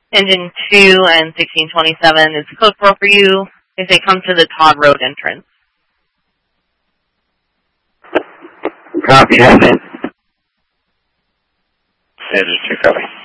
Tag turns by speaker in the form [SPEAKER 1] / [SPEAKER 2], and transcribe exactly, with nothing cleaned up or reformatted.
[SPEAKER 1] Engine two and sixteen twenty-seven is code four for you if they come to the Todd Road entrance.
[SPEAKER 2] Copy, have it.
[SPEAKER 3] Engine two, copy.